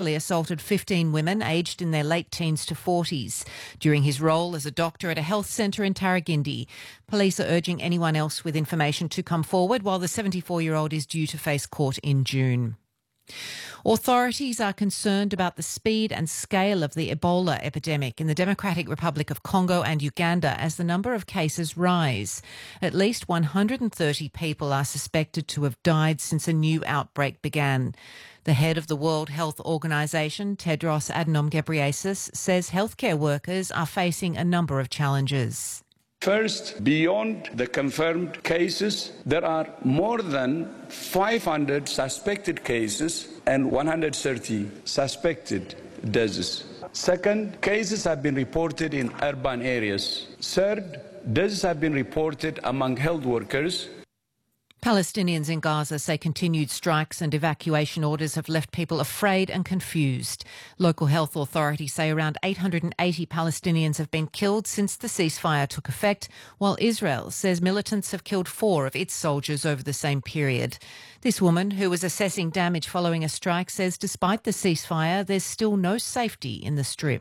sexually assaulted 15 women aged in their late teens to 40s during his role as a doctor at a health centre in Tarragindi. Police are urging anyone else with information to come forward, while the 74-year-old is due to face court in June. Authorities are concerned about the speed and scale of the Ebola epidemic in the Democratic Republic of Congo and Uganda as the number of cases rise. At least 130 people are suspected to have died since a new outbreak began. The head of the World Health Organization, Tedros Adhanom Ghebreyesus, says healthcare workers are facing a number of challenges. First, beyond the confirmed cases, there are more than 500 suspected cases and 130 suspected deaths. Second, cases have been reported in urban areas. Third, deaths have been reported among health workers. Palestinians in Gaza say continued strikes and evacuation orders have left people afraid and confused. Local health authorities say around 880 Palestinians have been killed since the ceasefire took effect, while Israel says militants have killed 4 of its soldiers over the same period. This woman, who was assessing damage following a strike, says despite the ceasefire, there's still no safety in the Strip.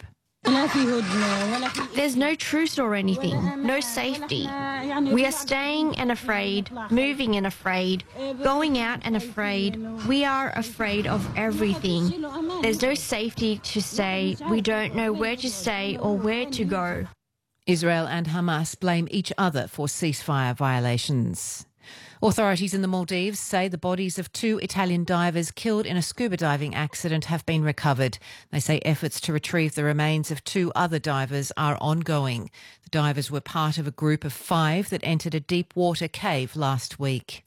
There's no truce or anything, no safety. We are staying and afraid, moving and afraid, going out and afraid. We are afraid of everything. There's no safety to stay. We don't know where to stay or where to go. Israel and Hamas blame each other for ceasefire violations. Authorities in the Maldives say the bodies of 2 Italian divers killed in a scuba diving accident have been recovered. They say efforts to retrieve the remains of 2 other divers are ongoing. The divers were part of a group of 5 that entered a deep water cave last week.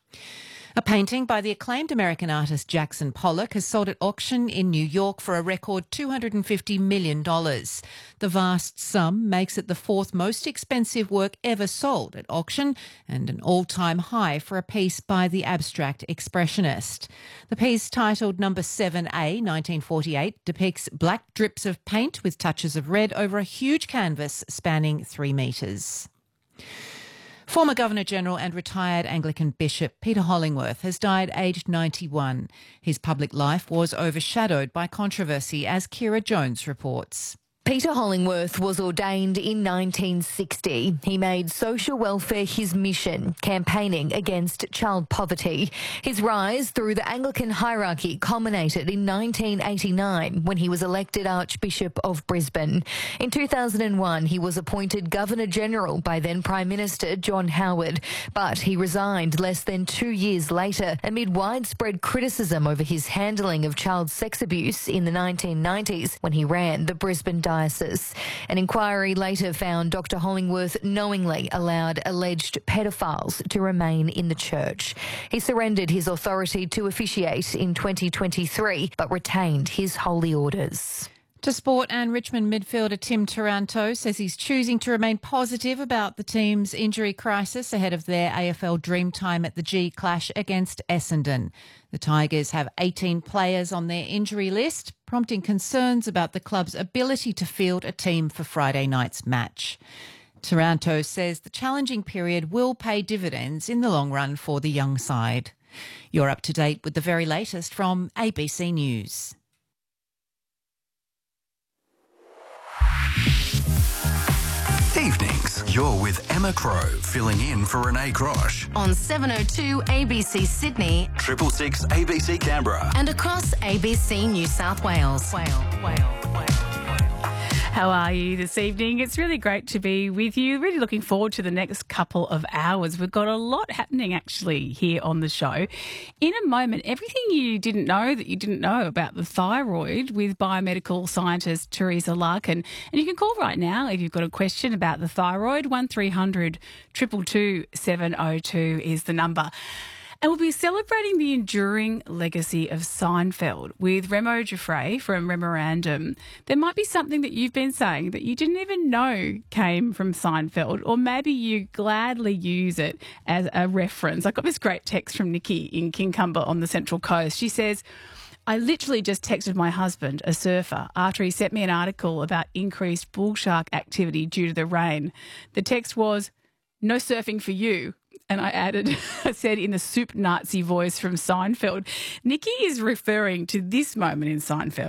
A painting by the acclaimed American artist Jackson Pollock has sold at auction in New York for a record $250 million. The vast sum makes it the 4th most expensive work ever sold at auction and an all-time high for a piece by the abstract expressionist. The piece, titled Number 7A, 1948, depicts black drips of paint with touches of red over a huge canvas spanning 3 metres. Former Governor-General and retired Anglican Bishop Peter Hollingworth has died aged 91. His public life was overshadowed by controversy, as Kira Jones reports. Peter Hollingworth was ordained in 1960. He made social welfare his mission, campaigning against child poverty. His rise through the Anglican hierarchy culminated in 1989 when he was elected Archbishop of Brisbane. In 2001, he was appointed Governor-General by then Prime Minister John Howard, but he resigned less than 2 years later amid widespread criticism over his handling of child sex abuse in the 1990s when he ran the Brisbane Diocese. An inquiry later found Dr Hollingworth knowingly allowed alleged pedophiles to remain in the church. He surrendered his authority to officiate in 2023 but retained his holy orders. To sport, and Richmond midfielder Tim Taranto says he's choosing to remain positive about the team's injury crisis ahead of their AFL dream time at the G clash against Essendon. The Tigers have 18 players on their injury list, prompting concerns about the club's ability to field a team for Friday night's match. Taranto says the challenging period will pay dividends in the long run for the young side. You're up to date with the very latest from ABC News. Evenings, you're with Emma Crow, filling in for Renee Grosh. On 702 ABC Sydney, 666 ABC Canberra. and across ABC New South Wales. How are you this evening? It's really great to be with you. Really looking forward to the next couple of hours. We've got a lot happening actually here on the show. In a moment, everything you didn't know that you didn't know about the thyroid with biomedical scientist Teresa Larkin. And you can call right now if you've got a question about the thyroid. 1300 222 702 is the number. And we'll be celebrating the enduring legacy of Seinfeld with Remo Giuffre from Memorandum. There might be something that you've been saying that you didn't even know came from Seinfeld, or maybe you gladly use it as a reference. I got this great text from Nikki in Kincumber on the Central Coast. She says, I literally just texted my husband, a surfer, after he sent me an article about increased bull shark activity due to the rain. The text was, no surfing for you. And I added, I said in the soup Nazi voice from Seinfeld, Nikki is referring to this moment in Seinfeld.